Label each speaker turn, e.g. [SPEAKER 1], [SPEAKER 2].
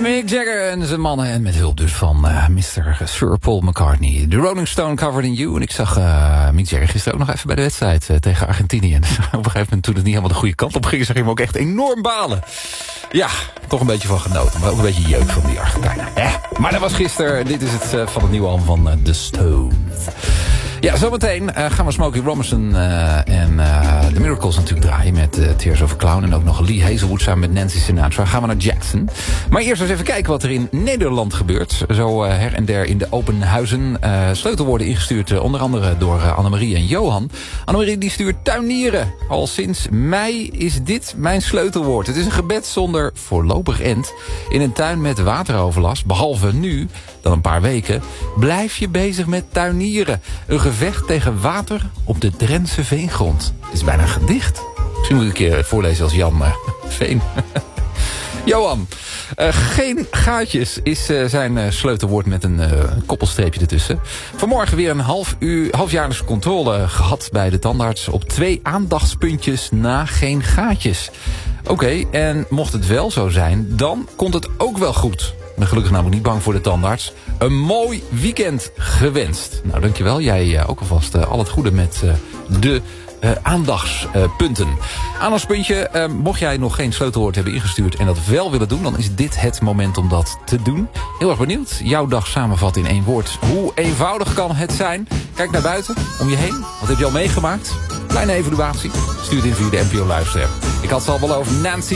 [SPEAKER 1] Mick Jagger en zijn mannen. En met hulp dus van Mr. Sir Paul McCartney. The Rolling Stone Covered in You. En ik zag Mick Jagger gisteren ook nog even bij de wedstrijd tegen Argentinië. En op een gegeven moment, toen het niet helemaal de goede kant op ging, zag je hem ook echt enorm balen. Ja, toch een beetje van genoten. Maar ook een beetje jeuk van die Argentijnen. Maar dat was gisteren. Dit is het van het nieuwe album van The Stones. Ja, zometeen gaan we Smokey Robinson en The Miracles natuurlijk draaien met Tears of a Clown. En ook nog Lee Hazelwood samen met Nancy Sinatra. Gaan we naar Jackson. Maar eerst eens even kijken wat er in Nederland gebeurt. Zo her en der in de open huizen. Sleutelwoorden ingestuurd onder andere door Annemarie en Johan. Annemarie die stuurt tuinieren. Al sinds mei is dit mijn sleutelwoord. Het is een gebed zonder voorlopig end. In een tuin met wateroverlast, behalve nu, dan een paar weken, blijf je bezig met tuinieren. Een gevecht tegen water op de Drentse veengrond. Het is bijna een gedicht. Misschien moet ik een keer voorlezen als Jan Veen. Johan, geen gaatjes is zijn sleutelwoord met een koppelstreepje ertussen. Vanmorgen weer een halfjaarlijkse controle gehad bij de tandarts op 2 aandachtspuntjes na geen gaatjes. Oké, en mocht het wel zo zijn, dan komt het ook wel goed. Ik ben gelukkig namelijk niet bang voor de tandarts. Een mooi weekend gewenst. Nou, dankjewel. Jij ook alvast al het goede met de aandachtspunten. Aandachtspuntje, mocht jij nog geen sleutelwoord hebben ingestuurd en dat wel willen doen, dan is dit het moment om dat te doen. Heel erg benieuwd. Jouw dag samenvatten in 1 woord. Hoe eenvoudig kan het zijn? Kijk naar buiten, om je heen. Wat heb je al meegemaakt? Kleine evaluatie. Stuur het in via de NPO Luister. Ik had het al beloofd. Nancy